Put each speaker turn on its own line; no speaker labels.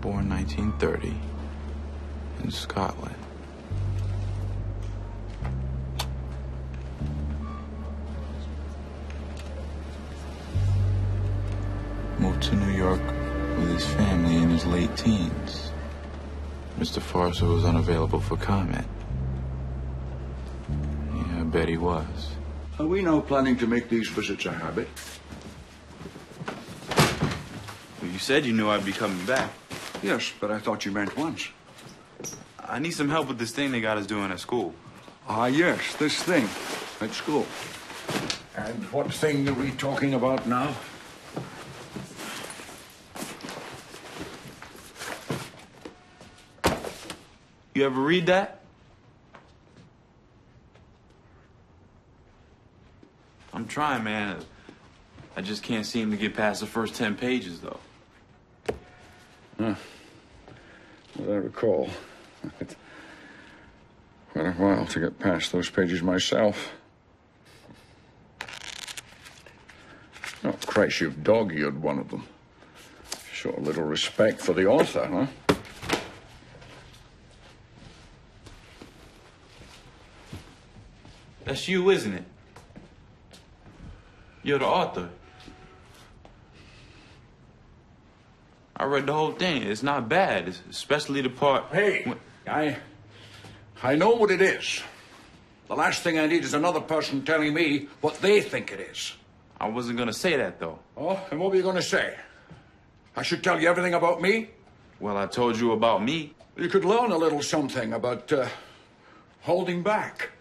born 1930 in Scotland. Moved to New York with his family in his late teens. Mr. Farser was unavailable for comment. Yeah, I bet he was.
Are we now planning to make these visits a habit?
Well, you said you knew I'd be coming back.
Yes, but I thought you meant once.
I need some help with this thing they got us doing at school.
Ah, yes, this thing at school. And what thing are we talking about now?
You ever read that? I'm trying, man. I just can't seem to get past the first 10 pages, though.
As I recall, it quite a while to get past those pages myself. Oh, Christ, you've dog-eared one of them. Show a little respect for the author, huh?
That's you, isn't it? You're the author. I read the whole thing. It's not bad, especially the part...
Hey, I know what it is. The last thing I need is another person telling me what they think it is.
I wasn't gonna say that, though.
Oh, and what were you going to say? I should tell you everything about me?
Well, I told you about me.
You could learn a little something about holding back.